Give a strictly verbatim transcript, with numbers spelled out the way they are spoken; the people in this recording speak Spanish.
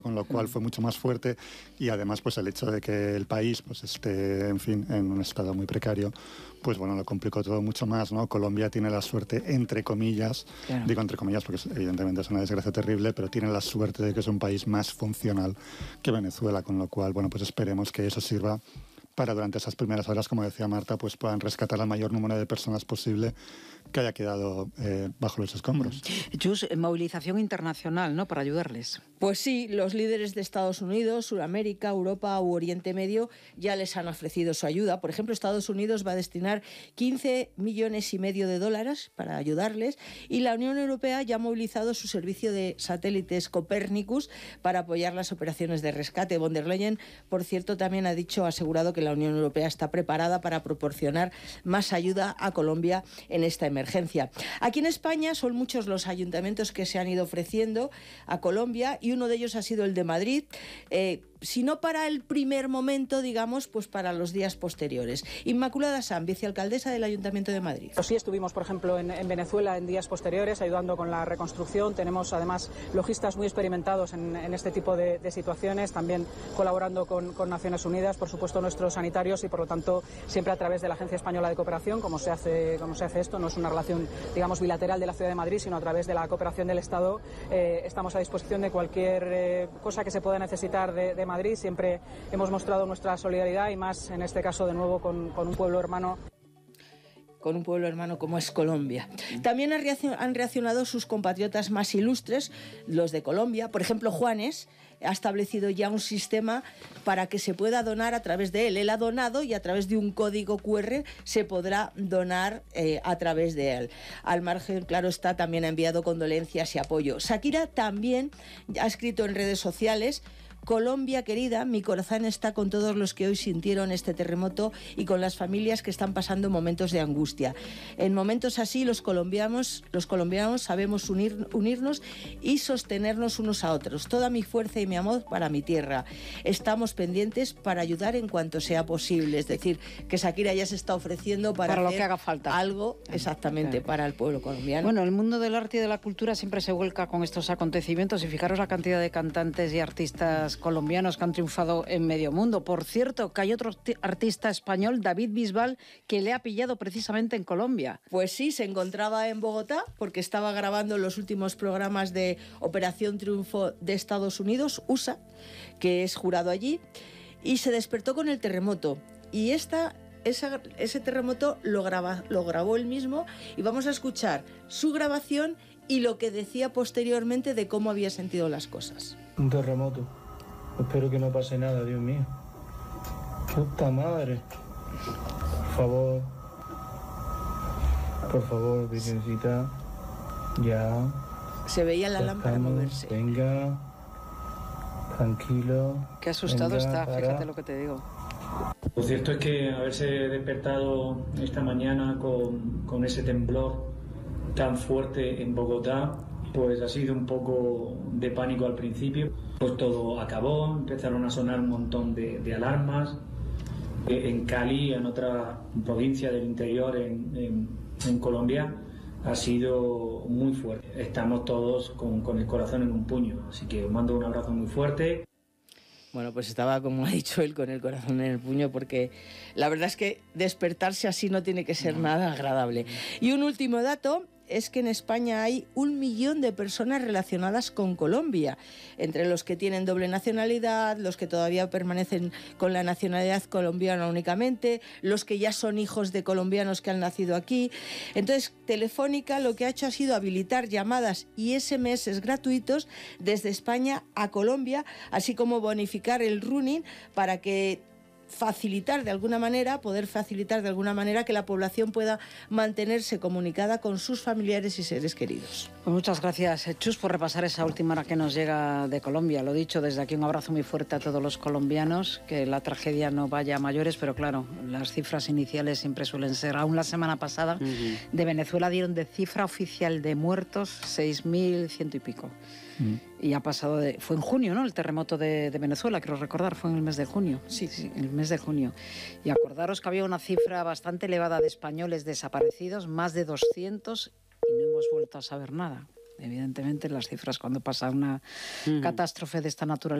con lo cual fue mucho más fuerte, y además pues el hecho de que el país pues esté, en fin, en un estado muy precario, pues bueno, lo complicó todo mucho más, ¿no? Colombia tiene la suerte, entre comillas, claro. digo entre comillas porque evidentemente es una desgracia terrible, pero tiene la suerte de que es un país más funcional que Venezuela, con lo cual, bueno, pues esperemos que eso sirva para durante esas primeras horas, como decía Marta, pues puedan rescatar al mayor número de personas posible que haya quedado eh, bajo los escombros. Chus, movilización internacional, ¿no?, para ayudarles. Pues sí, los líderes de Estados Unidos, Sudamérica, Europa u Oriente Medio ya les han ofrecido su ayuda. Por ejemplo, Estados Unidos va a destinar quince millones y medio de dólares para ayudarles, y la Unión Europea ya ha movilizado su servicio de satélites Copernicus para apoyar las operaciones de rescate. Von der Leyen, por cierto, también ha dicho, ha asegurado que la Unión Europea está preparada para proporcionar más ayuda a Colombia en esta emergencia. Aquí en España son muchos los ayuntamientos que se han ido ofreciendo a Colombia, y uno de ellos ha sido el de Madrid, eh, si no para el primer momento, digamos, pues para los días posteriores. Inmaculada Sanz, vicealcaldesa del Ayuntamiento de Madrid. Sí estuvimos, por ejemplo, en, en Venezuela en días posteriores ayudando con la reconstrucción. Tenemos además logistas muy experimentados en, en este tipo de, de situaciones, también colaborando con, con Naciones Unidas, por supuesto nuestros sanitarios, y por lo tanto siempre a través de la Agencia Española de Cooperación, como se hace, como se hace esto. No es una relación, digamos, bilateral de la Ciudad de Madrid, sino a través de la cooperación del Estado. Eh, estamos a disposición de cualquier eh, cosa que se pueda necesitar de, de Madrid. Siempre hemos mostrado nuestra solidaridad, y más en este caso de nuevo con, con un pueblo hermano. Con un pueblo hermano como es Colombia. También han reaccionado sus compatriotas más ilustres, los de Colombia. Por ejemplo, Juanes ha establecido ya un sistema para que se pueda donar a través de él. Él ha donado, y a través de un código cu erre se podrá donar eh, a través de él. Al margen, claro está, también ha enviado condolencias y apoyo. Shakira también ha escrito en redes sociales: Colombia querida, mi corazón está con todos los que hoy sintieron este terremoto y con las familias que están pasando momentos de angustia. En momentos así los colombianos, los colombianos sabemos unir, unirnos y sostenernos unos a otros. Toda mi fuerza y mi amor para mi tierra. Estamos pendientes para ayudar en cuanto sea posible. Es decir, que Shakira ya se está ofreciendo para, para lo hacer que haga falta. Algo exactamente claro. para el pueblo colombiano. Bueno, el mundo del arte y de la cultura siempre se vuelca con estos acontecimientos, y fijaros la cantidad de cantantes y artistas colombianos que han triunfado en medio mundo. Por cierto, que hay otro artista español, David Bisbal, que le ha pillado precisamente en Colombia. Pues sí, se encontraba en Bogotá porque estaba grabando los últimos programas de Operación Triunfo de Estados Unidos, U S A, que es jurado allí, y se despertó con el terremoto. Y esta, esa, ese terremoto lo, graba, lo grabó él mismo, y vamos a escuchar su grabación y lo que decía posteriormente de cómo había sentido las cosas. Un terremoto. Espero que no pase nada, Dios mío. Puta madre. Por favor. Por favor, virgencita. Ya. Se veía la ya lámpara estamos. moverse. Venga. Tranquilo. Qué asustado Venga, está, para. fíjate lo que te digo. Lo cierto es que haberse despertado esta mañana con, con ese temblor tan fuerte en Bogotá, pues ha sido un poco de pánico al principio. Pues todo acabó, empezaron a sonar un montón de, de alarmas. En Cali, en otra provincia del interior, en, en, en Colombia, ha sido muy fuerte. Estamos todos con, con el corazón en un puño, así que os mando un abrazo muy fuerte. Bueno, pues estaba, como ha dicho él, con el corazón en el puño, porque la verdad es que despertarse así no tiene que ser nada agradable. Y un último dato es que en España hay un millón de personas relacionadas con Colombia, entre los que tienen doble nacionalidad, los que todavía permanecen con la nacionalidad colombiana únicamente, los que ya son hijos de colombianos que han nacido aquí. Entonces, Telefónica lo que ha hecho ha sido habilitar llamadas y ese eme ese gratuitos desde España a Colombia, así como bonificar el roaming para que facilitar de alguna manera, poder facilitar de alguna manera que la población pueda mantenerse comunicada con sus familiares y seres queridos. Pues muchas gracias, Chus, por repasar esa última hora que nos llega de Colombia. Lo dicho, desde aquí un abrazo muy fuerte a todos los colombianos, que la tragedia no vaya a mayores, pero claro, las cifras iniciales siempre suelen ser. Aún la semana pasada uh-huh. de Venezuela dieron de cifra oficial de muertos seis mil ciento y pico. Mm. Y ha pasado de... Fue en junio, ¿no? El terremoto de, de Venezuela, quiero recordar, fue en el mes de junio. Sí, sí, en el mes de junio. Y acordaros que había una cifra bastante elevada de españoles desaparecidos, más de doscientos, y no hemos vuelto a saber nada. Evidentemente, las cifras cuando pasa una uh-huh. catástrofe de esta naturaleza